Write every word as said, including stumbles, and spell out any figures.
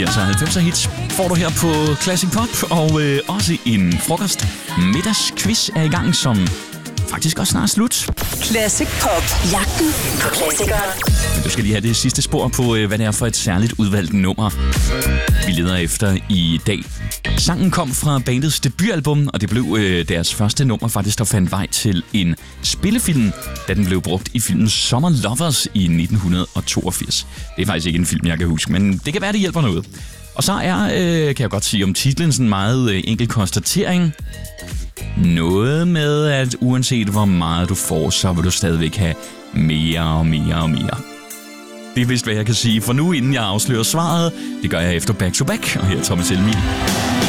firserne og halvfemserne hits får du her på Classic Pop, og øh, også en frokost middagsquiz er i gang, som faktisk også snart slut. Classic Pop. Jagten på klassikere. Men du skal lige have det sidste spor på, hvad det er for et særligt udvalgt nummer, vi leder efter i dag. Sangen kom fra bandets debutalbum, og det blev øh, deres første nummer faktisk, der fandt vej til en spillefilm, da den blev brugt i filmen Summer Lovers i nitten toogfirs. Det er faktisk ikke en film, jeg kan huske, men det kan være, det hjælper noget. Og så er, øh, kan jeg godt sige om titlen, sådan en meget øh, enkel konstatering. Noget med, at uanset hvor meget du får, så vil du stadigvæk have mere og mere og mere. Det er vist, hvad jeg kan sige for nu, inden jeg afslører svaret. Det gør jeg efter Back to Back, og her er Thomas Helmig.